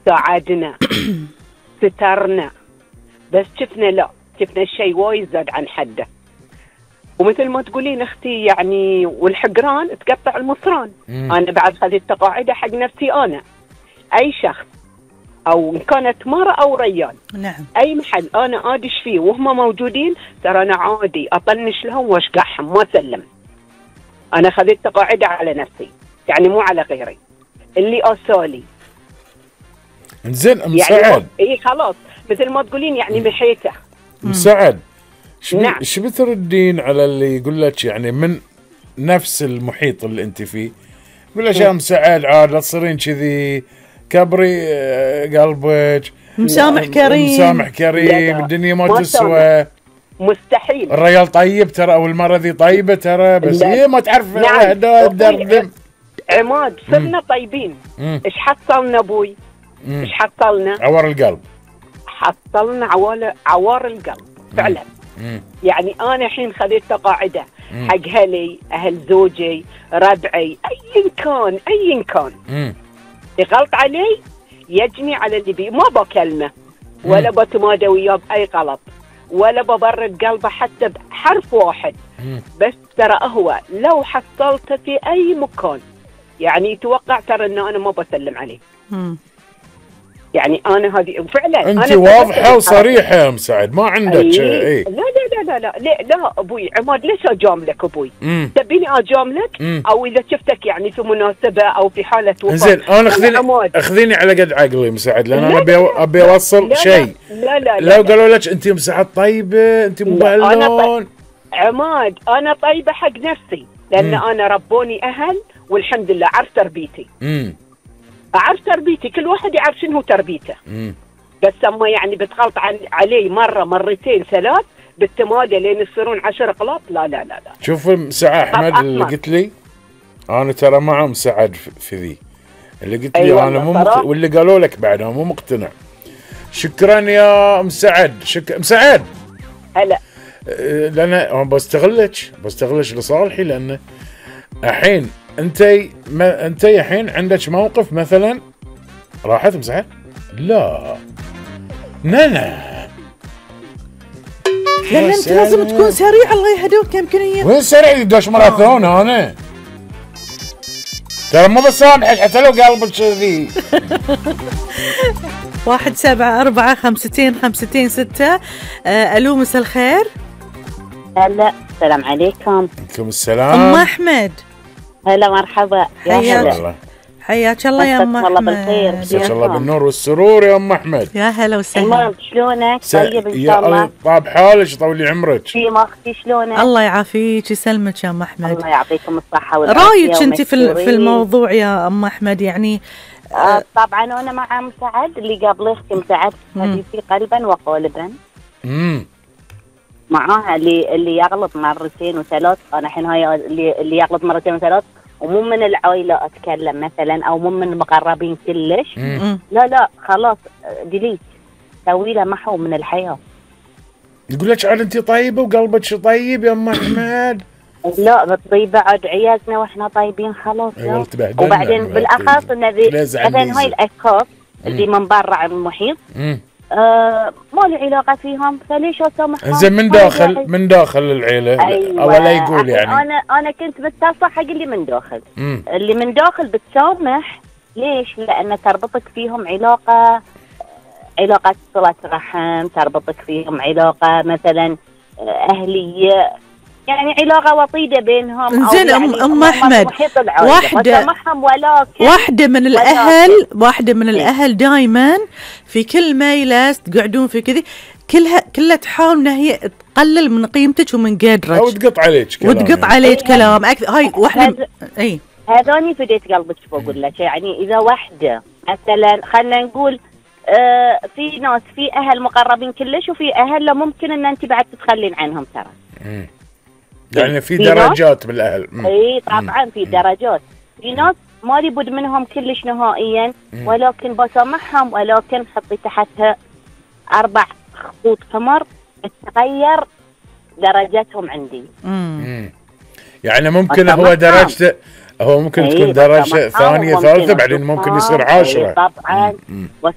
ساعدنا سترنا، بس شفنا الشيء وايد زاد عن حده. ومثل ما تقولين اختي يعني، والحقران تقطع المصران. انا بعد خذيت قاعده حق نفسي، انا اي شخص او ان كانت مرأة او رجال، نعم، اي محل انا ادش فيه وهم موجودين، ترى انا عادي اطنش لهم واشقعهم ما اسلم. انا خذيت قاعده على نفسي، يعني مو على غيري اللي اسالي. انزين ام يعني سعد، اي خلاص مثل ما تقولين يعني محيته. ام سعد نعم. شو بتردين على اللي يقول لك يعني من نفس المحيط اللي انت فيه، يقول لك يا ام سعد عاد لا تصيرين كذي، كبري قلبك، مسامح كريم، مسامح كريم، الدنيا ما تسوى، مستحيل. الرجال طيب ترى، او المرة ذي طيبة ترى، بس هي ما تعرف. نعم. دردم عماد صرنا طيبين. ايش حصلنا ابوي؟ ايش حصلنا؟ عور القلب. حصلنا عوار القلب فعلا. يعني انا الحين خذيت قاعده حق اهلي، اهل زوجي، ربعي، ايا كان يغلط علي يجني على اللي بي، ما بكلمه ولا بتمادى وياه باي غلط، ولا ببرد قلبه حتى بحرف واحد. بس ترى هو لو حصلته في اي مكان يعني يتوقع ترى انه انا ما بسلم عليه. يعني انا هذه فعلا انت أنا واضحه وصريحه يا ام سعد، ما عندك اي لا لا لا لا لا لا ابوي عماد، ليش اجاملك ابوي؟ تبيني اجاملك؟ او اذا شفتك يعني في مناسبه او في حاله وفاه. زين انا اخذيني على قد عقلي ام سعد، لان انا ابي اوصل شيء. لا لا لو قالوا لك انت ام سعد طيبه، انت مو بهاللون. عماد انا طيبه حق نفسي، لان انا ربوني اهل والحمد لله عرف تربيتي. أعرف تربيتي، كل واحد يعرف شنو تربيته. بس أما يعني بتغلط علي مرة مرتين ثلاث بالتمادى لين يصيرون 10 غلط، لا لا لا لا. شوف سعاد احمد اللي قلت لي انا ترى مع ام سعد في ذي اللي قلت لي. أيوة انا مو واللي قالوا لك بعد انا مو مقتنع. شكرا يا ام سعد. ام سعد هلا. لان انا بستغلك لصالحي، لان الحين انت الحين عندك موقف مثلا راحت ام سعد؟ لا لان انت لازم تكون سريع. الله يهدوك يمكن وين سريع؟ يدش ماراثون انا ترى مو بسامحك حتى لو قلبك كذي. 174-52-52-6. الو مساء الخير. هلا السلام عليكم. عليكم السلام. ام احمد. هلا مرحبا. حياك الله يا ام احمد. الله بالخير. مساك الله بالنور والسرور يا ام احمد. يا هلا وسهلا. شلونك؟ طيب ان شاء الله. طاب حالك طولي عمرك. في ما اختي شلونك؟ الله يعافيك يسلمك يا ام احمد. الله يعطيكم الصحه والعافيه. رايك انت في الموضوع يا ام احمد يعني؟ طبعا انا مع ام سعد اللي قبل اختي ام سعد، حديثي قلبا وقالبا. معاها اللي يغلط مرتين وثلاث. انا الحين هاي اللي يغلط مرتين وثلاث ومو من العائله اتكلم مثلا، او مو من المقربين كلش. لا خلاص ديليت، سوي له محو من الحياه. يقول لك عاد انت طيبه وقلبك طيب يا ام احمد. لا بالطيبه عاد عيازنا واحنا طيبين خلاص. وبعدين بالاخص ان مثلا هاي الاشخاص اللي من برا المحيط ما له علاقه فيهم، فليش اسامحهم؟ زين من داخل العيله. أيوة. ولا يقول يعني انا كنت بتنصح حق اللي من داخل. اللي من داخل بتسامح. ليش؟ لان تربطك فيهم علاقه صله رحم، تربطك فيهم علاقه مثلا اهليه، يعني علاقه وطيده بينهم. زين يعني ام احمد، واحده من الاهل دائما في كل ميلة تقعدون في كذي كلها تحاول انها هي تقلل من قيمتك ومن قدرك، او تقط عليك كلام هاي واحده. اي هذاني فديت قلبك. بقول لك يعني اذا واحده مثلا خلينا نقول في ناس في اهل مقربين كلش، وفي اهل لا ممكن ان انت بعد تتخلين عنهم ترى. يعني في درجات بالاهل. اي طبعا في درجات. في ناس ما لابد منهم كلش نهائيا، ولكن بسامحهم، ولكن حطي تحتها 4 خطوط حمر تتغير درجتهم عندي. يعني ممكن هو درجته، هو ممكن تكون درجة ثانية ثالثة، بعدين ممكن يصير 10. طبعا